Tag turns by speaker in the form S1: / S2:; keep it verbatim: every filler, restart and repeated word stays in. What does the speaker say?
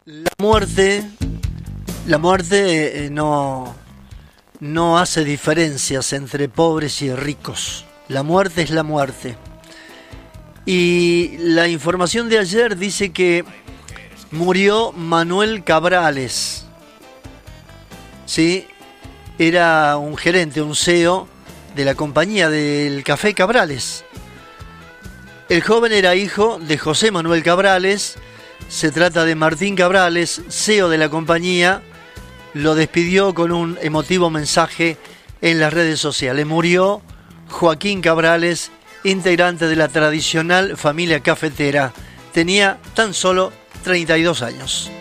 S1: La muerte, la muerte eh, no, no hace diferencias entre pobres y ricos. La muerte es la muerte. Y la información de ayer dice que murió Manuel Cabrales. ¿Sí? Era un gerente, un C E O de la compañía del Café Cabrales. El joven era hijo de José Manuel Cabrales. Se trata de Martín Cabrales, C E O de la compañía. Lo despidió con un emotivo mensaje en las redes sociales. Murió Joaquín Cabrales, integrante de la tradicional familia cafetera. Tenía tan solo treinta y dos años.